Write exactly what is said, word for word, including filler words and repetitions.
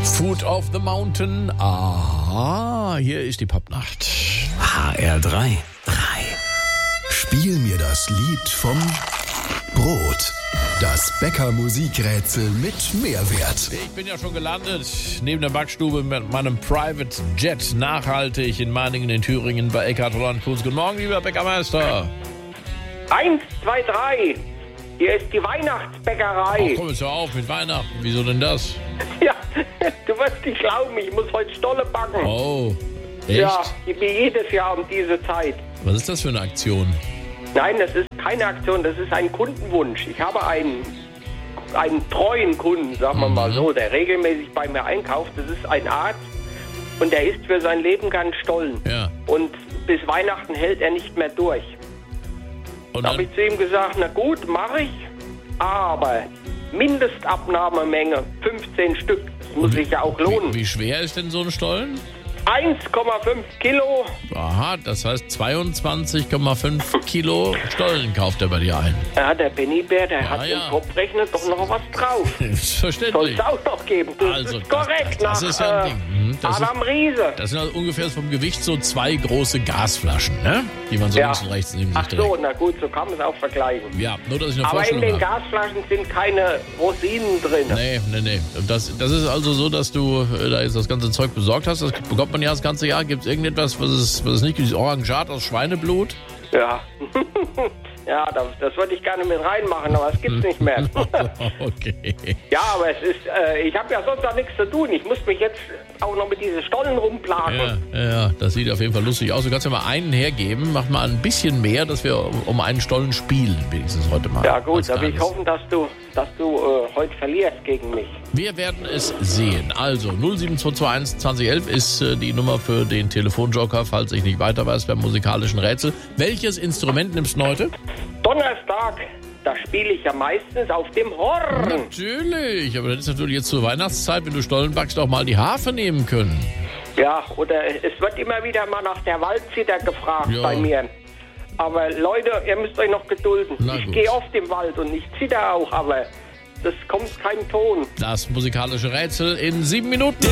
Food of the Mountain. Ah, hier ist die Popnacht. H R drei. drei. Spiel mir das Lied vom Brot. Das Bäcker-Musikrätsel mit Mehrwert. Ich bin ja schon gelandet neben der Backstube mit meinem Private Jet nachhaltig in Meiningen in Thüringen bei Eckhard Holland Kunz. Guten Morgen, lieber Bäckermeister. Eins, zwei, drei. Hier ist die Weihnachtsbäckerei. Ach, komm jetzt hör auf mit Weihnachten. Wieso denn das? Ja, du wirst nicht glauben, ich muss heute Stolle backen. Oh, echt? Ja, wie jedes Jahr um diese Zeit. Was ist das für eine Aktion? Nein, das ist keine Aktion, das ist ein Kundenwunsch. Ich habe einen, einen treuen Kunden, sagen wir mal so, der regelmäßig bei mir einkauft. Das ist ein Arzt und der isst für sein Leben gern Stollen. Ja. Und bis Weihnachten hält er nicht mehr durch. Und Da habe dann, ich zu ihm gesagt, na gut, mache ich, aber Mindestabnahmemenge fünfzehn Stück. Das muss sich ja auch lohnen. wie, wie schwer ist denn so ein Stollen? eins Komma fünf Kilo. Aha, das heißt zweiundzwanzig Komma fünf Kilo Stollen kauft er bei dir ein. Ja, der Bennybär, der Ja, hat ja. im Kopfrechner doch noch was drauf. Soll Selbstverständlich. es auch noch geben. Das Also, ist korrekt. das- das nach ist ja ein äh, Ding. Mhm, das Adam Riese. Das sind also ungefähr vom Gewicht so zwei große Gasflaschen, ne? Die man so Ja. links und rechts neben sich Ach trägt. so, na gut, so kann man es auch vergleichen. Ja, nur dass ich eine Aber in Vorstellung den habe. Gasflaschen sind keine Rosinen drin. Nee, nee, nee. Und Das, das ist also so, dass du äh, da jetzt das ganze Zeug besorgt hast. Das bekommt man ja das ganze Jahr. Gibt es irgendetwas, was es, was es nicht gibt? Dieses Orangat aus Schweineblut? Ja. Ja, das, das würde ich gerne mit reinmachen, aber es gibt's nicht mehr. Okay. Ja, aber es ist, äh, ich habe ja sonst auch nichts zu tun. Ich muss mich jetzt auch noch mit diesen Stollen rumplagen. Ja, ja, ja, das sieht auf jeden Fall lustig aus. Du kannst ja mal einen hergeben. Mach mal ein bisschen mehr, dass wir um, um einen Stollen spielen, wenigstens heute mal. Ja gut, Als da will ich kleines. hoffen, dass du, dass du äh, heute verlierst gegen mich. Wir werden es sehen. Also null sieben zwei zwei eins zwanzig elf ist äh, die Nummer für den Telefonjoker, falls ich nicht weiter weiß beim musikalischen Rätsel. Welches Instrument nimmst du heute? Donnerstag, da spiele ich ja meistens auf dem Horn. Natürlich, aber das ist natürlich jetzt zur Weihnachtszeit, wenn du Stollen backst, auch mal die Harfe nehmen können. Ja, oder es wird immer wieder mal nach der Waldzitter gefragt Ja. bei mir. Aber Leute, ihr müsst euch noch gedulden. Na Ich gut. gehe oft im Wald und ich zitter auch, aber das kommt kein Ton. Das musikalische Rätsel in sieben Minuten.